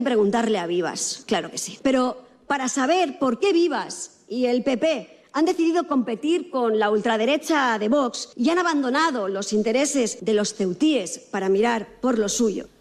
Preguntarle a Vivas, claro que sí. Pero para saber por qué Vivas y el PP han decidido competir con la ultraderecha de Vox y han abandonado los intereses de los ceutíes para mirar por lo suyo,